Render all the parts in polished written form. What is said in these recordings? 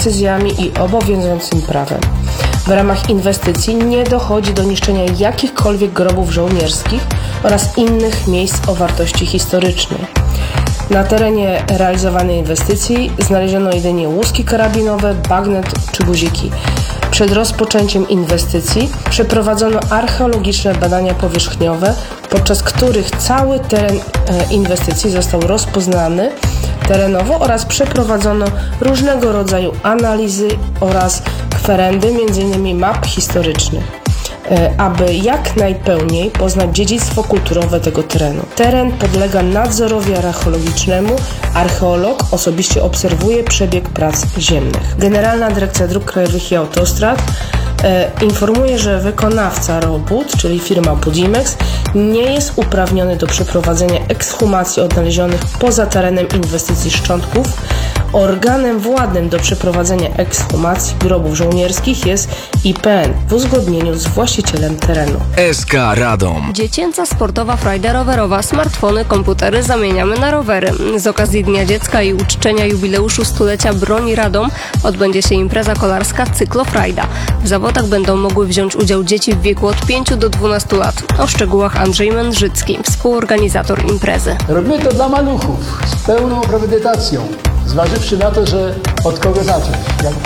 decyzjami i obowiązującym prawem. W ramach inwestycji nie dochodzi do niszczenia jakichkolwiek grobów żołnierskich oraz innych miejsc o wartości historycznej. Na terenie realizowanej inwestycji znaleziono jedynie łuski karabinowe, bagnet czy guziki. Przed rozpoczęciem inwestycji przeprowadzono archeologiczne badania powierzchniowe, podczas których cały teren inwestycji został rozpoznany terenowo oraz przeprowadzono różnego rodzaju analizy oraz kwerendy, m.in. map historycznych, aby jak najpełniej poznać dziedzictwo kulturowe tego terenu. Teren podlega nadzorowi archeologicznemu. Archeolog osobiście obserwuje przebieg prac ziemnych. Generalna Dyrekcja Dróg Krajowych i Autostrad informuje, że wykonawca robót, czyli firma Budimex, nie jest uprawniony do przeprowadzenia ekshumacji odnalezionych poza terenem inwestycji szczątków. Organem władnym do przeprowadzenia ekshumacji grobów żołnierskich jest IPN w uzgodnieniu z właścicielem terenu. SK Radom. Dziecięca sportowa frajda rowerowa. Smartfony, komputery zamieniamy na rowery. Z okazji Dnia Dziecka i uczczenia jubileuszu stulecia broni Radom odbędzie się impreza kolarska Cyklofrajda. W zawodach będą mogły wziąć udział dzieci w wieku od 5 do 12 lat. O szczegółach Andrzej Mędrzycki, współorganizator imprezy. Robimy to dla maluchów z pełną premedytacją. Zważywszy na to, że od kogo zacząć.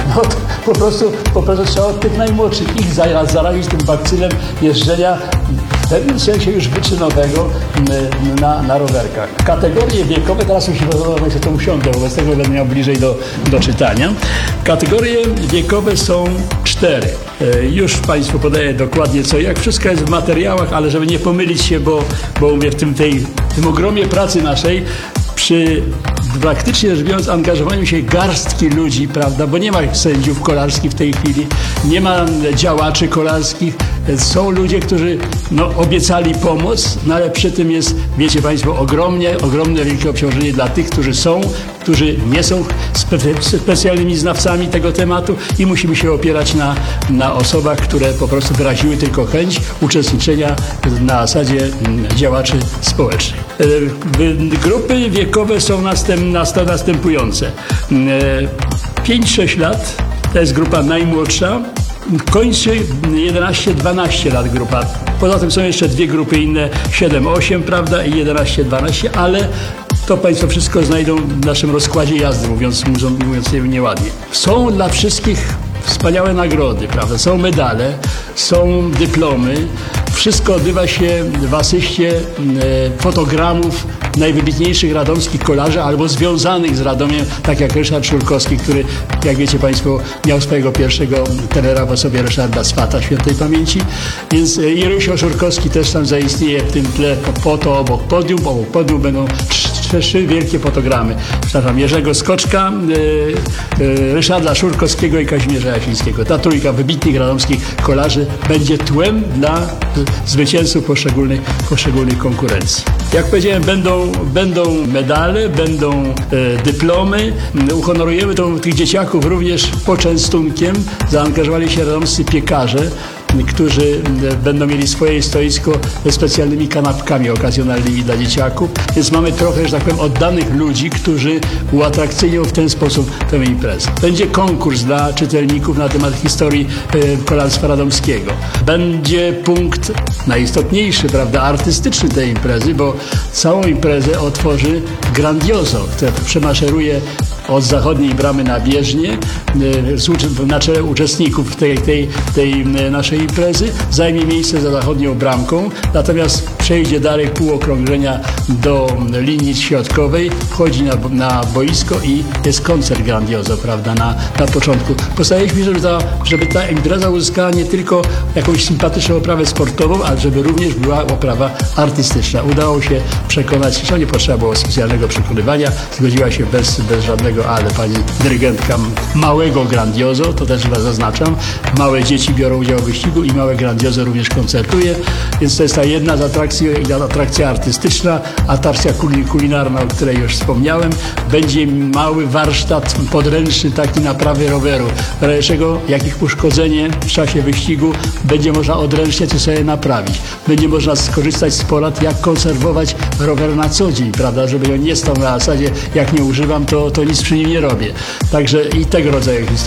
Po prostu trzeba od tych najmłodszych ich zarazić tym bakcylem jeżdżenia w pewnym sensie już wyczynowego na rowerkach. Kategorie wiekowe, teraz już się to usiądę, wobec tego będę miał bliżej do czytania. Kategorie wiekowe są 4. Już Państwu podaję dokładnie co, jak wszystko jest w materiałach, ale żeby nie pomylić się, bo mówię w tym ogromie pracy naszej, przy praktycznie rzecz biorąc angażowaniu się garstki ludzi, prawda, bo nie ma sędziów kolarskich w tej chwili, nie ma działaczy kolarskich, są ludzie, którzy obiecali pomoc, ale przy tym jest, wiecie Państwo, ogromne wielkie obciążenie dla tych, którzy nie są specjalnymi znawcami tego tematu i musimy się opierać na osobach, które po prostu wyraziły tylko chęć uczestniczenia na zasadzie działaczy społecznych. Grupy wiekowe są następujące. 5-6 lat to jest grupa najmłodsza, kończy 11-12 lat grupa. Poza tym są jeszcze 2 grupy inne, 7-8, prawda, i 11-12, ale to Państwo wszystko znajdą w naszym rozkładzie jazdy, mówiąc nieładnie. Są dla wszystkich wspaniałe nagrody, prawda? Są medale, są dyplomy. Wszystko odbywa się w asyście fotogramów najwybitniejszych radomskich kolarzy albo związanych z Radomiem, tak jak Ryszard Szurkowski, który, jak wiecie Państwo, miał swojego pierwszego trenera w osobie Ryszarda Swata, świętej pamięci. Więc i Rysio Szurkowski też tam zaistnieje w tym tle, obok podium będą 3 wielkie fotogramy. Przepraszam, Jerzego Skoczka, Ryszarda Szurkowskiego i Kazimierza Jasińskiego. Ta trójka wybitnych radomskich kolarzy będzie tłem dla zwycięzców poszczególnych konkurencji. Jak powiedziałem, będą medale, będą dyplomy. Uhonorujemy tych dzieciaków również poczęstunkiem. Zaangażowali się radomscy piekarze, którzy będą mieli swoje stoisko ze specjalnymi kanapkami okazjonalnymi dla dzieciaków. Więc mamy trochę, że tak powiem, oddanych ludzi, którzy uatrakcyjnią w ten sposób tę imprezę. Będzie konkurs dla czytelników na temat historii kolarstwa radomskiego. Będzie punkt najistotniejszy, prawda, artystyczny tej imprezy, bo całą imprezę otworzy Grandioso, które przemaszeruje od zachodniej bramy na bieżnię, na czele uczestników tej naszej imprezy, zajmie miejsce za zachodnią bramką, natomiast przejdzie dalej półokrążenia do linii środkowej, wchodzi na boisko i jest koncert Grandioso, prawda, na początku. Postaraliśmy się, żeby ta impreza uzyskała nie tylko jakąś sympatyczną oprawę sportową, ale żeby również była oprawa artystyczna. Udało się przekonać, że nie potrzeba było specjalnego przekonywania, zgodziła się bez żadnego ale pani dyrygentka małego Grandioso, to też chyba zaznaczam, małe dzieci biorą udział w wyścigu i małe Grandioso również koncertuje, więc to jest ta jedna z atrakcji, atrakcja artystyczna, atrakcja kulinarna, o której już wspomniałem. Będzie mały warsztat podręczny taki naprawy roweru, w razie czego jakieś uszkodzenie w czasie wyścigu będzie można odręcznie to sobie naprawić. Będzie można skorzystać z porad, jak konserwować rower na co dzień, prawda, żeby on nie stał na zasadzie, jak nie używam, to nic przy nim nie robię. Także i tego rodzaju historie.